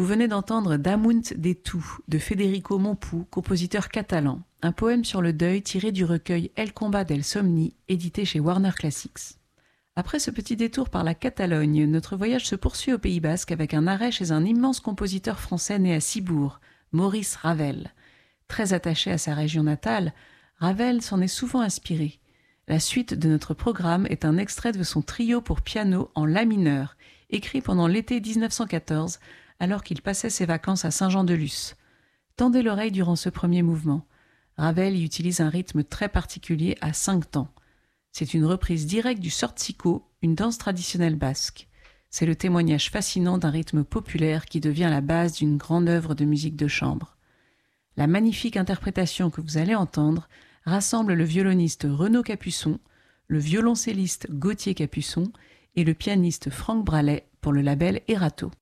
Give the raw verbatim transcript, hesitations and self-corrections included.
Vous venez d'entendre Damunt de tu de Federico Mompou, compositeur catalan, un poème sur le deuil tiré du recueil El combat del somni, édité chez Warner Classics. Après ce petit détour par la Catalogne, notre voyage se poursuit au Pays Basque avec un arrêt chez un immense compositeur français né à Cibourg, Maurice Ravel. Très attaché à sa région natale, Ravel s'en est souvent inspiré. La suite de notre programme est un extrait de son trio pour piano en la mineur, écrit pendant l'été dix-neuf cent quatorze, alors qu'il passait ses vacances à Saint-Jean-de-Luz. Tendez l'oreille durant ce premier mouvement. Ravel y utilise un rythme très particulier à cinq temps. C'est une reprise directe du Sortziko, une danse traditionnelle basque. C'est le témoignage fascinant d'un rythme populaire qui devient la base d'une grande œuvre de musique de chambre. La magnifique interprétation que vous allez entendre rassemble le violoniste Renaud Capuçon, le violoncelliste Gauthier Capuçon et le pianiste Franck Bralet pour le label Erato.